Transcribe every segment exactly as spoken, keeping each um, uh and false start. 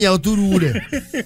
ya uturure.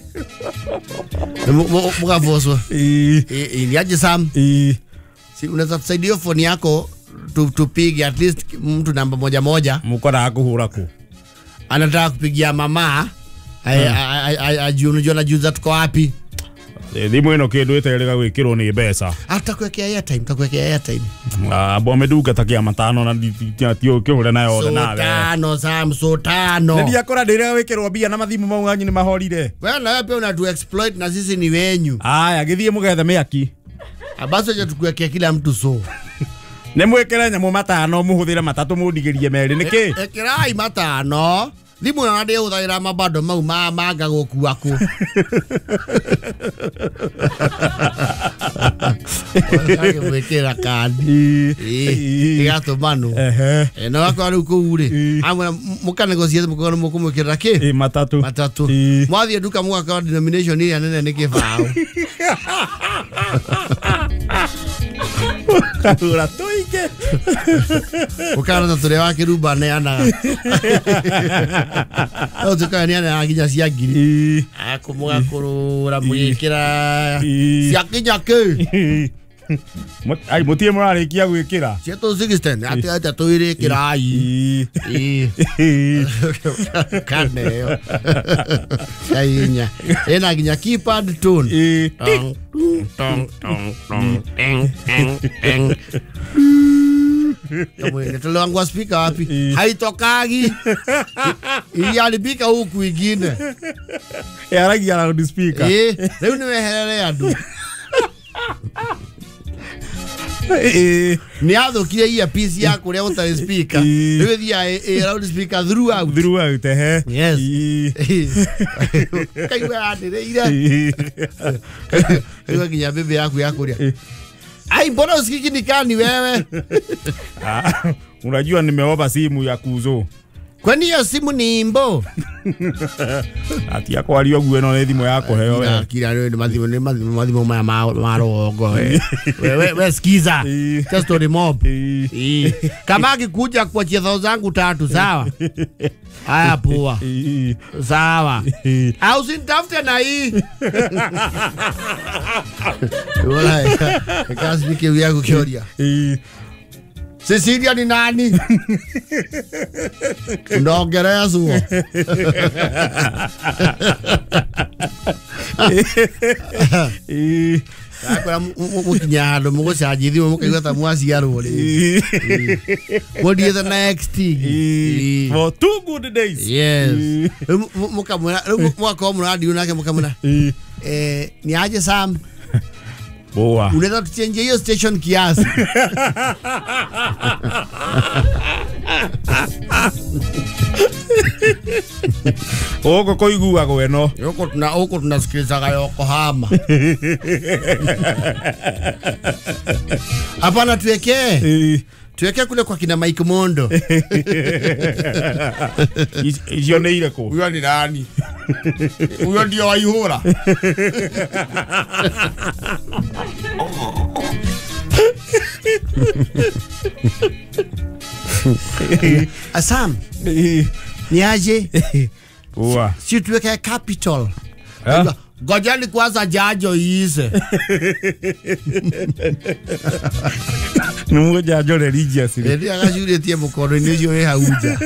Muka voso. Eh, ni aje Sam? Eh. Si unaweza tusaidia phone yako tupige at least mtu namba moja moja. Muko na kuhura ku. Anataka kupigia mama. Ajunujua na juza tuko wapi? Thimu ino kindu iterega gwikirwo ni mbeca. Atakwekea airtime, takwekea airtime. Ah, bombe duka takia matano na tio kihure nayo so nawe. So tano Sam, so tano. Ndia kora ndirega gwikirwo bia na mathimu mau anyu ni mahorire. Wewe na wewe pia unatu exploit na sisi ni wenyu. Aya, githie mugethe miaki. Abaso je tukwekea kila mtu so. Nemwekera nyamu matano muhuthire matatu mundigirie meri niki? Ekirai matano. Thimu na nade uthaira mabado mau ma manga gukua ku. Ake mwekera kandi. Eh. Igato manu. Eh. No wako ari kuure. Amwe mukanegotiate mukoro mukumwekera ki? Eh, matatu. Matatu. Mwathie duka mwaka denomination ni anene ni kibao. Kakura toike. Ukara na tore wake ruba ne ana. O tuka ni ana aginya cia ngiri. Akumuga kurura mwikira. Cia kinya ke. Ai mutie murarikia gwikira. Cia to sixteen ati ati toire kirai. Eh. Kane yo. Ainya. Ena ginya keypad tone. Eh. Tong tong tong tong tong tong. Kamwe tolo wangu speaker wapi? Haitokagi. Ili alipika huku ingine. Ya rangi ya loud speaker. Eh, leo nimehelele adu. Eh, ni athukire ia piece ya kuria utari speaker. Leo thia e loud speaker throughout. Throughout eh. Yes. Kaiwa adireira. Kaiwa kinya bebe yako ya kuria. Ai, mbona usikiki nikani wewe? Ah, unajua nimeomba simu ya kuzo. Kwani hiyo simu ni imbo? Ati yako alio gweno ne thimu yako heo wewe. Kila leo ni madhimu ni madhimu madhimu ma marogo wewe. Wewe wewe sikiza. Just to mob. Kama akikuja kwa cheza zangu tatu sawa? Haya poa. Sawa. Au sinitafute na hii. Wala kazi wiki yako kioria. Cecilia ni nani? Ndongerea suo. Eh. Akora mukinyado mugocaji thimu mukaigwa ta mwaciarwo ri. What the next thing? For two good days. Yes. Mukamuna mwako muradi unake mukamuna. Eh, ni aje Sam? Boa. Unaweza tuchange hiyo station kiasi. Oko koigua gweno. Yoko tuna oko tunasikiliza Yokohama. Hapana tuwekee. Tuwekee kule kwa kina Mike Mondo. Hiyo ni ile ko. Huyo ni nani? Huyo ndio waihura. Asam. Ni aje? Uwa. Si tuweke capital. Gojani kwanza jajo iise. Numo jajo religious. Edi akashuri tie mukoro ni ujo ya uja.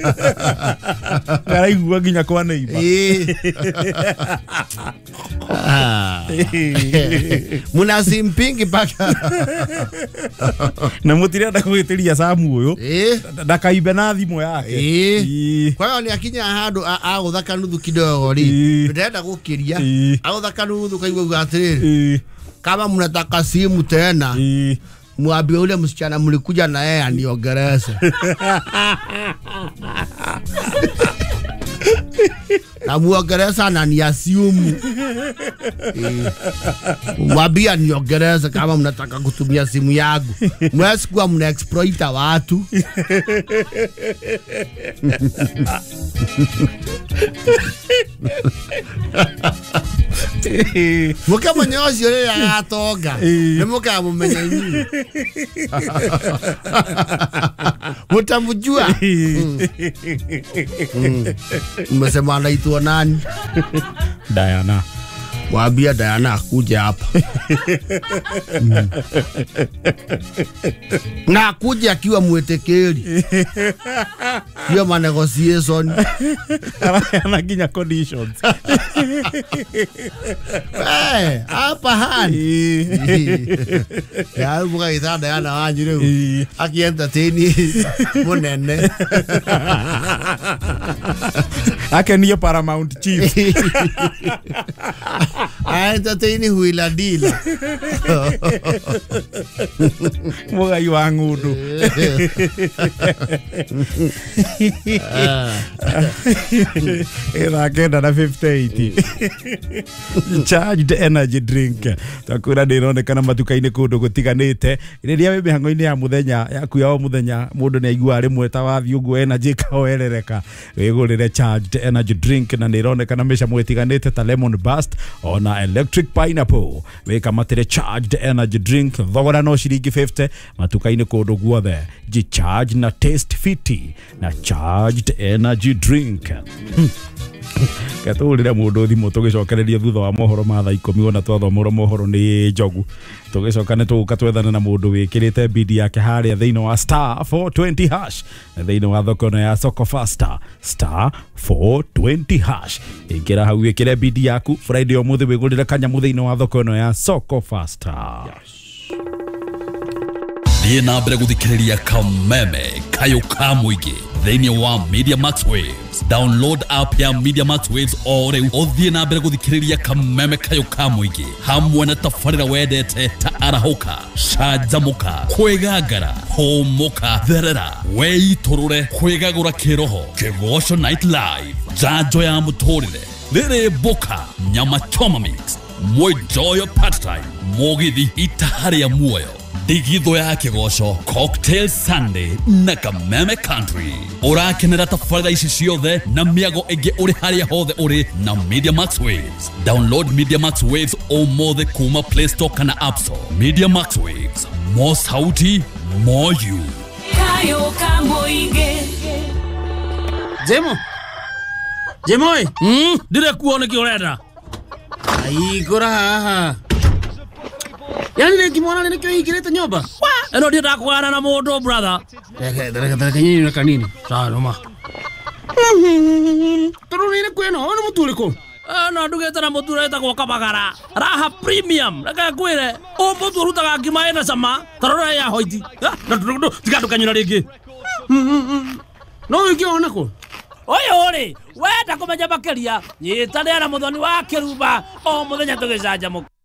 Karai gua ginya kwa neiba. Eh. Muna simpingi paka. Na mutire ndakugitiria Samu uyu. Eh. Ndakaibe na thimu yake. Eh. Kwa hiyo ni akinya handu aguthaka nuthu kidogo ri. Ndenda gukiria. Aguthaka nuthu kaigwa gatiriri. Kama mnataka simu tena. Mwambie ule msichana mlikuja na yeye aniongeleze. Na muongeleza na ni assume. Mwambie aniongeleze kama mnataka kutumia simu yangu. Mwezi kwa mna exploit watu. Muka mwenyozi yole ya atoga. Ni muka mumenya inyi. Mutamujua. Umesema anaitwa nani? Diana. Waambia Diana kuja hapa. mm. Na kuja akiwa mwetekeli. Hiyo ma negotiation. Anaginya conditions. Eh, hapa hani. Ya buka ita Diana wanyu leo. Aki entertain munene. Ake niyo Paramount Chief. I entertain huila dila. Mga yuang ngudu. Ira kenda na fifty eighty. Charged energy drink. Takura ndironekana matuka-ini kundu gutiganite. Riria we mihango-ini ya muthenya yaku ya o muthenya mundu ni aigua rimwe ta wathi uguo energy kawerereka. Wigurire charged energy drink na ndironekana mesha mwetiganite ta lemon burst ona electric pineapple. Weka matire charged energy drink thogora no shiringi fifty matuka-ini kundu guothe. Ji charge na taste fiti na charged energy drink. Katulira mundu thimu tugicokereria thutha wa mohoro ma thaa ikumi ona twathomora mohoro ni Njogu. Tugicokane tuguka twethana na mundu wikirite bidi yake haria thiini wa star four twenty hash thiini wa thoko ya Soko Fasta star four twenty hash. Ingira hau wikire bidi yaku Friday omuthi wigurire kanyamu thiini wa thoko ya Soko Fasta. Thiĩ na mbere gũthikĩrĩria kameme kayo ka mũingĩ thĩinĩ wa Media Max Waves. Download app ya Media Max Waves o rĩu ũthiĩ na mbere gũthikĩrĩria kameme kayo ka mũingĩ hamwe na tabarĩra wendete ta arahũka, canjamũka, kwĩgangara, hũmũka, therera, weitũrũre, kwĩgagũra kĩroho, Kĩgoco Night Live, njanjo ya mũtũrĩre, rĩrĩ mboka, nyama choma mix, mwĩjoyo part time, mũgithi itaharĩa muoyo, digitho ya Kĩgoco, Cocktail Sunday na Kameme Country. Ũrakenera tabarĩra ici ciothe na mĩago ĩngĩ ũrĩ harĩa hothe ũrĩ na Media Max Waves. Download Media Max Waves ũmũthĩ kuma Play Store kana App Store. Media Max Waves, more sauti, more you. Kayo ka mũingĩ. Jemo. Jemo ĩ. Mm? Ndire kuona kĩ ũrenda. Ai gora haha. Yani ni kimwana ni kio hikirete nyoba. Eno ndio ndakugana na mundu brother. Reke reke reke nyinyi na kanini. Sawa noma. Turuni ni kweno ono muturiko. Ano ndugete na muture ta kwa kabagara. Raha premium. Reke kwire. O mutu rutaga ngima ina sama. Tarora ya hoiti. Na ndugu tikadukanyira ringi. No ikio onako. Oyo ori, wenda kumenya makeria. Nyitania na muthoni wa Kiruba. O muthenya tugicanjamuka.